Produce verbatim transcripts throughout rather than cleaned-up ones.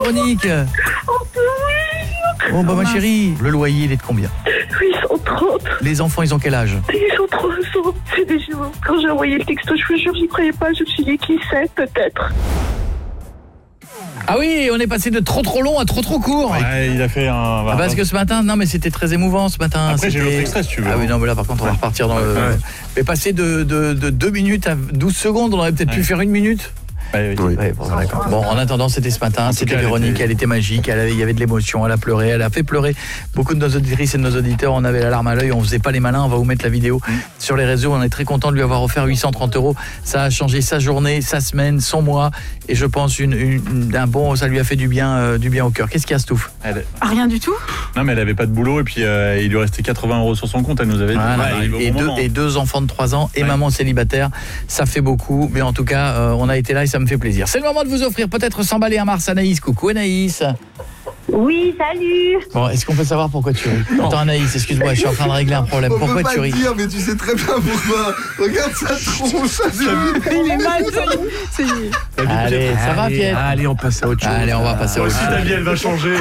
Véronique. Bon bah ma chérie, le loyer il est de combien? huit cent trente. Les enfants ils ont quel âge? Ils sont trop sourds, c'est des jours. Quand j'ai envoyé le texto, je vous jure, j'y croyais pas. Je me suis dit, qui sait, peut-être. Ah oui, on est passé de trop trop long à trop trop court. Ouais, il a fait un... Ah, parce que ce matin, non mais c'était très émouvant ce matin. Après j'ai l'autre extrait si tu veux. Ah oui, non mais là par contre on va repartir dans le... Ouais. Mais passer de, de, de deux minutes à douze secondes, on aurait peut-être Ouais. pu faire une minute. Ouais, oui. Ouais, bon, d'accord. Bon, en attendant, c'était ce matin, c'était cas, Véronique, elle était... elle était magique, elle avait, il y avait de l'émotion, elle a pleuré, elle a fait pleurer beaucoup de nos auditrices et de nos auditeurs, on avait la larme à l'œil, on faisait pas les malins, on va vous mettre la vidéo mmh. sur les réseaux, on est très content de lui avoir offert huit cent trente euros, ça a changé sa journée, sa semaine, son mois, et je pense une, une, un bon, ça lui a fait du bien, euh, du bien au cœur. Qu'est-ce qu'il y a, Stouff? Elle... Ah, rien du tout. Non mais elle avait pas de boulot et puis euh, il lui restait quatre-vingts euros sur son compte, elle nous avait dit. Voilà, Ouais, et, et, deux, et deux enfants de trois ans et ouais. maman célibataire, ça fait beaucoup, mais en tout cas, euh, on a été là et ça me fait plaisir. C'est le moment de vous offrir peut-être cent balles et un Mars. Anaïs, coucou Anaïs. Oui, salut. Bon, est-ce qu'on peut savoir pourquoi tu ris? Attends Anaïs, excuse-moi, je suis en train de régler un problème. On pourquoi peut pas tu ris? le dire, mais tu sais très bien pourquoi. Regarde sa tronche. Il est mal, ça y est. Ça y est. Allez, ça va Pierre? Allez, on passe à autre chose. Allez, on va passer à autre chose. Ta vie, elle va changer.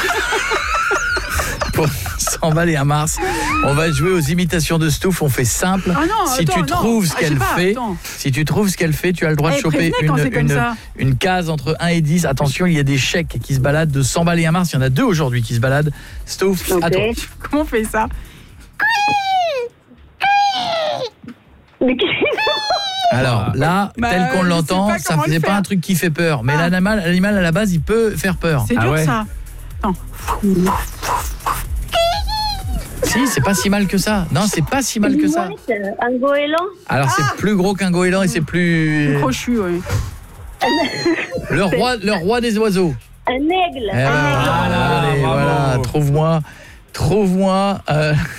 Pour cent balles et un Mars, on va jouer aux imitations de Stouff, on fait simple. Ah non, si attends, tu non. trouves ce Ah, qu'elle pas, fait, attends. si tu trouves ce qu'elle fait, tu as le droit de Eh, choper une, une, une case entre un et dix. Attention, il y a des chèques qui se baladent de cent balles et un Mars, il y en a deux aujourd'hui qui se baladent. Stouff, okay. à toi. Comment on fait ça? Mais Alors là, bah, tel qu'on l'entend, ça c'est pas un truc qui fait peur, mais ah. l'animal, l'animal à la base, il peut faire peur. C'est dur ah ouais. ça. Attends. Si, c'est pas si mal que ça. Non, c'est pas si mal que ça. Un goéland. Alors ah. c'est plus gros qu'un goéland et c'est plus... Plus crochu, oui. Le roi, le roi des oiseaux. Un aigle. Eh ben, ah, voilà, allez, voilà, trouve-moi, trouve-moi... Euh...